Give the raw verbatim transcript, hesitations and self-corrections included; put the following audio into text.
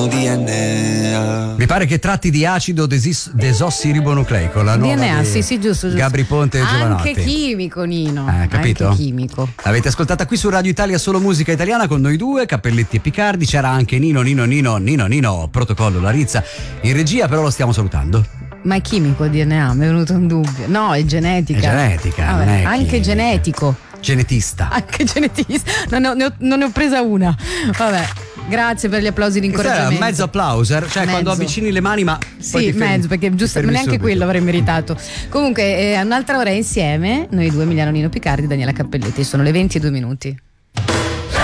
mio D N A. Mi pare che tratti di acido desis- desossiribonucleico, la nuova D N A, di sì, sì, giusto, giusto. Gabri Ponte e Giovanotti. Anche chimico, Nino. Eh, capito? Anche chimico. L'avete ascoltata qui su Radio Italia, solo musica italiana con noi due, Cappelletti e Picardi. C'era anche Nino, Nino, Nino, Nino, Nino, Protocollo Larizza in regia, però lo stiamo salutando. Ma è chimico D N A? Mi è venuto un dubbio. No, è genetica. È genetica, Vabbè, non è anche chimica. genetico. Genetista. Anche genetista. Non ne ho, ne ho- non ne ho presa una. Vabbè. Grazie per gli applausi di Questo era incoraggiamento. mezzo applauser, cioè Mezzo. quando avvicini le mani, ma poi Sì, ti fermi- mezzo, perché ti giusto, fermi neanche subito. quello avrei meritato. Comunque, eh, un'altra ora insieme, noi due, Emiliano Nino Picardi e Daniela Cappelletti. Sono le venti e due minuti.